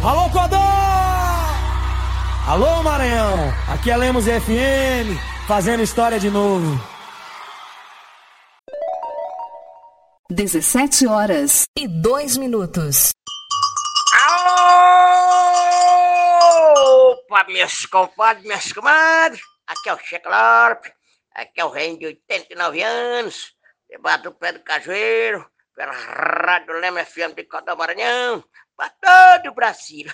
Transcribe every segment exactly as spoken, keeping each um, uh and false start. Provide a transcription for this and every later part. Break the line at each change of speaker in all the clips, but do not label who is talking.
Alô, Codó! Alô, Maranhão! Aqui é Lemos F M, fazendo história de novo.
dezessete horas e dois minutos.
Alô! Opa, meus compadres, minhas comadres. Aqui é o Cheque Lopes. Aqui é o Reino de oitenta e nove anos. Debaixo do pé do cajueiro. Pela Rádio Lemos F M de Codó, Maranhão. Pra todo o Brasil.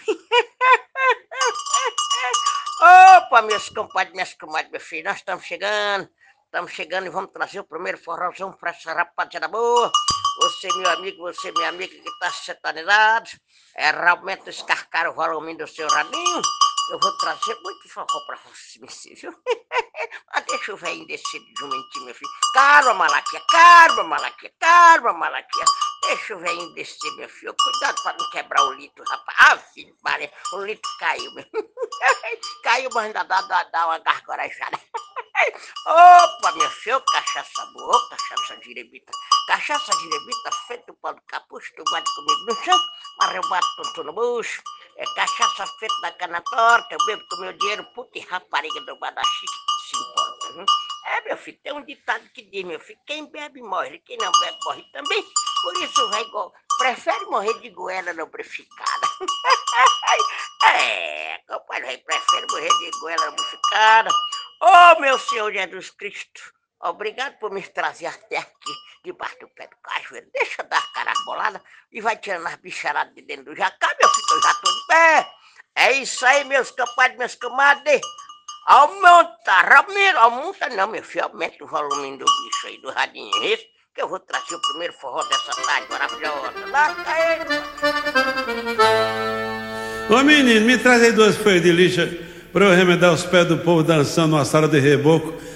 Opa, meus compadres, minhas comadres, meu filho. Nós estamos chegando. Estamos chegando e vamos trazer o primeiro forrozão pra essa rapaziada boa. Você, meu amigo, você, minha amiga que está sintonizado. É realmente escarcar o volume do seu radinho. Eu vou trazer muito forró pra você, meu filho. Mas deixa o velhinho descer de jumentinho, meu filho. Calma, Malaquia, calma, Malaquia, calma, Malaquia. Deixa o velhinho descer, meu filho. Cuidado pra não quebrar o litro, rapaz. Ah, filho, Maria, o litro caiu, meu. Caiu, mas ainda dá, dá, dá uma gargorejada. Opa, meu filho, cachaça boa, cachaça girebita. Cachaça girebita feita pau do capucho, tu bate comigo no chão, mas eu bato tonto no bucho. É cachaça feita da cana torta, eu bebo com meu dinheiro, puta e rapariga do badachique que se importa, viu? É, meu filho, tem um ditado que diz, meu filho, quem bebe morre, quem não bebe morre também. Por isso, velho, prefere morrer de goela lubrificada. É, compadre, velho, prefere morrer de goela lubrificada. Ô, oh, meu Senhor Jesus Cristo, obrigado por me trazer até aqui, debaixo do pé do cajueiro. Deixa eu dar a carabolada e vai tirando as bicharadas de dentro do jacá, meu filho, eu já tô de pé. É isso aí, meus compadres, meus comadres. Aumenta, Ramiro, aumenta não, meu filho, aumenta o volume do bicho aí, do radinho, isso, que eu vou trazer o primeiro forró dessa tarde maravilhosa. Lasca ele.
Ô menino, me traz aí duas folhas de lixa pra eu remendar os pés do povo dançando uma sala de reboco